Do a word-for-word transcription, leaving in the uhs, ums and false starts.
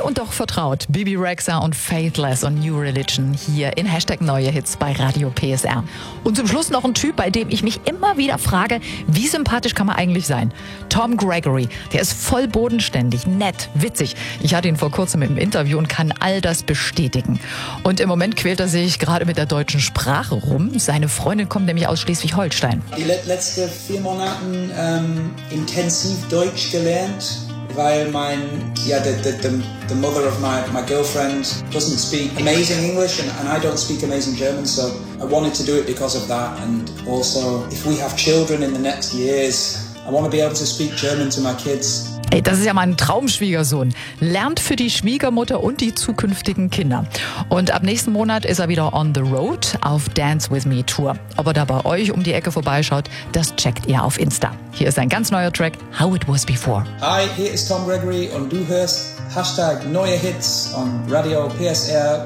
und doch vertraut. Bebe Rexha und Faithless und New Religion hier in Hashtag Neue Hits bei Radio P S R. Und zum Schluss noch ein Typ, bei dem ich mich immer wieder frage, wie sympathisch kann man eigentlich sein? Tom Gregory, der ist voll bodenständig, nett, witzig. Ich hatte ihn vor kurzem im Interview und kann all das bestätigen. Und im Moment quält er sich gerade mit der deutschen Sprache rum. Seine Freundin kommt nämlich aus Schleswig-Holstein. Die letzten vier Monaten ähm, intensiv Deutsch gelernt, weil mein, ja, the, the, the, the mother of my, my girlfriend doesn't speak amazing English and, and I don't speak amazing German, so I wanted to do it because of that. And also, if we have children in the next years, I want to be able to speak German to my kids. Ey, das ist ja mein Traumschwiegersohn. Lernt für die Schwiegermutter und die zukünftigen Kinder. Und ab nächsten Monat ist er wieder on the road auf Dance With Me Tour. Ob er da bei euch um die Ecke vorbeischaut, das checkt ihr auf Insta. Hier ist ein ganz neuer Track, How It Was Before. Hi, hier ist Tom Gregory und du hörst Hashtag Neue Hits on Radio P S R.